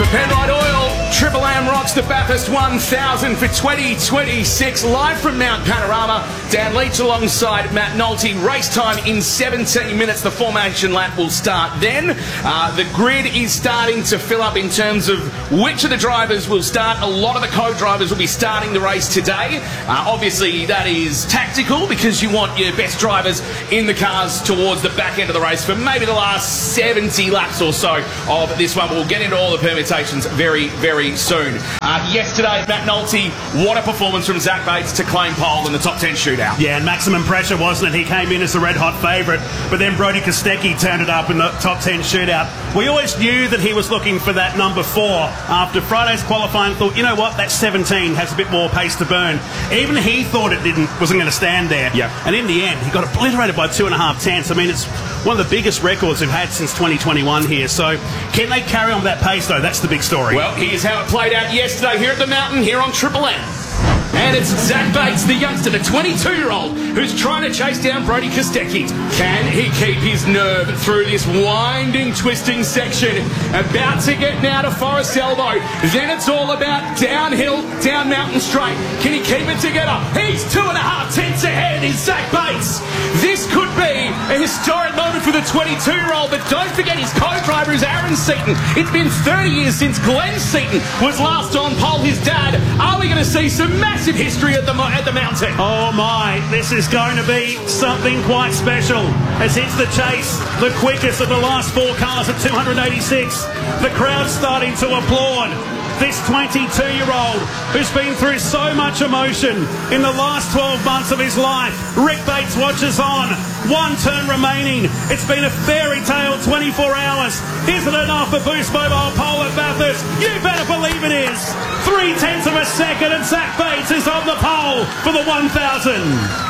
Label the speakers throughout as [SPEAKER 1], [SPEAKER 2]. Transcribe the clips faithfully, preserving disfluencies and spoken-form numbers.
[SPEAKER 1] Penrite Oil, Triple M rocks the Bathurst one thousand for twenty twenty-six, live from Mount Panorama. Dan Leach alongside Matt Nolte. Race time in seventeen minutes. The formation lap will start then. Uh, the grid is starting to fill up in terms of which of the drivers will start. A lot of the co-drivers will be starting the race today. Uh, obviously, that is tactical because you want your best drivers in the cars towards the back end of the race for maybe the last seventy laps or so of this one. We'll get into all the permutations very, very soon. Uh, yesterday, Matt Nolte, what a performance from Zach Bates to claim pole in the top ten shootout.
[SPEAKER 2] Yeah, and maximum pressure, wasn't it? He came in as a red-hot favourite, but then Brodie Kostecki turned it up in the top ten shootout. We always knew that he was looking for that number four. After Friday's qualifying, thought, you know what, that seventeen has a bit more pace to burn. Even he thought it didn't wasn't going to stand there.
[SPEAKER 1] Yeah.
[SPEAKER 2] And in the end, he got obliterated by two and a half tenths. I mean, it's one of the biggest records we've had since twenty twenty-one here. So can they carry on that pace, though? That's the big story.
[SPEAKER 1] Well, here's how it played out yesterday here at the Mountain, here on Triple M. And it's Zach Bates, the youngster, the twenty-two-year-old, who's trying to chase down Brodie Kostecki. Can he keep his nerve through this winding, twisting section? About to get now to Forest Elbow. Then it's all about downhill, down Mountain Straight. Can he keep it together? He's two and a half tenths ahead, is Zach Bates. This could be a historic moment for the twenty-two-year-old, but don't forget his co-driver is Aaron Seaton. It's been thirty years since Glenn Seaton was last on pole, his dad. Are we going to see some massive history at the, at the Mountain?
[SPEAKER 2] Oh my, this is going to be something quite special. As it's the chase, the quickest of the last four cars at two hundred eighty-six. The crowd's starting to applaud this twenty-two-year-old who's been through so much emotion in the last twelve months of his life. Rick Bates watches on. One turn remaining. It's been a fairy tale twenty-four hours. Isn't it enough for Boost Mobile pole at Bathurst? You better believe it is. Three tenths of a second and Zach Bates is on the pole for the one thousand.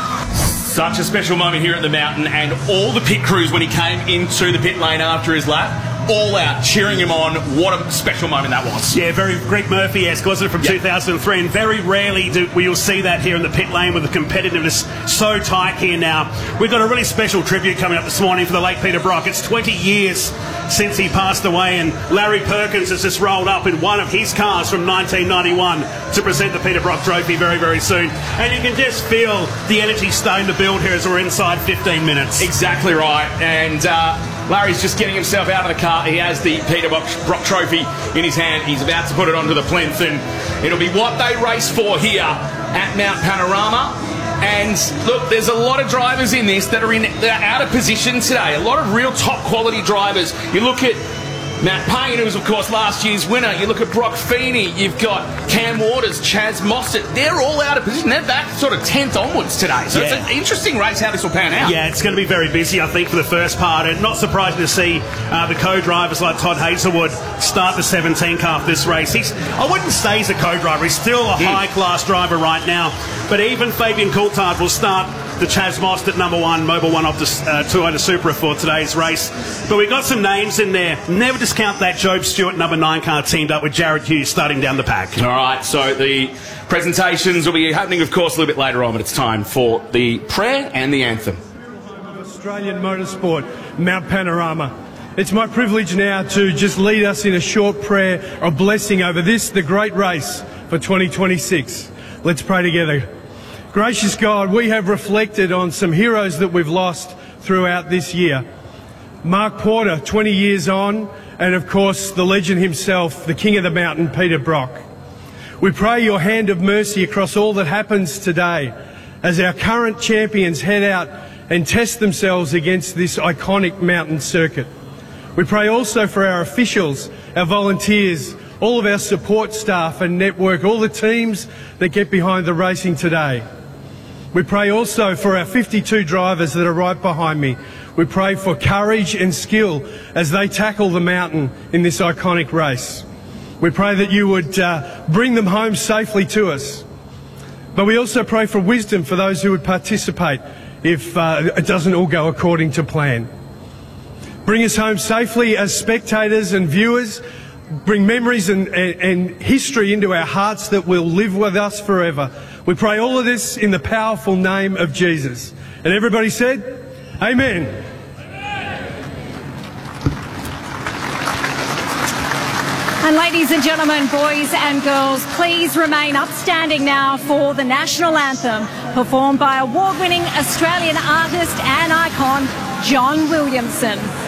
[SPEAKER 1] Such a special moment here at the Mountain, and all the pit crews when he came into the pit lane after his lap, all out cheering him on. What a special moment that was.
[SPEAKER 2] Yeah, very Greg Murphy-esque, wasn't it, from yep. two thousand three, and very rarely do we will see that here in the pit lane with the competitiveness so tight here now. We've got a really special tribute coming up this morning for the late Peter Brock. It's twenty years since he passed away, and Larry Perkins has just rolled up in one of his cars from nineteen ninety-one to present the Peter Brock Trophy very, very soon. And you can just feel the energy starting to build here as we're inside fifteen minutes.
[SPEAKER 1] Exactly right. And uh, Larry's just getting himself out of the car. He has the Peter Brock Trophy in his hand. He's about to put it onto the plinth, and it'll be what they race for here at Mount Panorama. And look, there's a lot of drivers in this that are in that are out of position today. A lot of real top quality drivers. You look at Matt Payne, who was, of course, last year's winner. You look at Brock Feeney. You've got Cam Waters, Chaz Mostert. They're all out of position. They're back sort of tenth onwards today. So yeah. It's an interesting race how this will pan out.
[SPEAKER 2] Yeah, it's going to be very busy, I think, for the first part. And not surprising to see uh, the co-drivers like Todd Hazelwood start the seventeen car for this race. He's, I wouldn't say he's a co-driver. He's still a mm. high-class driver right now. But even Fabian Coulthard will start the Chaz Mostert number one, Mobil one Optus uh, two hundred Supra for today's race. But we've got some names in there. Never discount that Job Stewart number nine car teamed up with Jared Hughes starting down the pack.
[SPEAKER 1] All right, so the presentations will be happening, of course, a little bit later on, but it's time for the prayer and the anthem.
[SPEAKER 3] Australian Motorsport, Mount Panorama. It's my privilege now to just lead us in a short prayer of blessing over this, the great race for twenty twenty-six. Let's pray together. Gracious God, we have reflected on some heroes that we've lost throughout this year. Mark Porter, twenty years on, and of course the legend himself, the King of the Mountain, Peter Brock. We pray your hand of mercy across all that happens today as our current champions head out and test themselves against this iconic mountain circuit. We pray also for our officials, our volunteers, all of our support staff and network, all the teams that get behind the racing today. We pray also for our fifty-two drivers that are right behind me. We pray for courage and skill as they tackle the mountain in this iconic race. We pray that you would uh, bring them home safely to us. But we also pray for wisdom for those who would participate if uh, it doesn't all go according to plan. Bring us home safely as spectators and viewers. Bring memories and, and, and history into our hearts that will live with us forever. We pray all of this in the powerful name of Jesus. And everybody said, Amen.
[SPEAKER 4] And ladies and gentlemen, boys and girls, please remain upstanding now for the national anthem performed by award-winning Australian artist and icon John Williamson.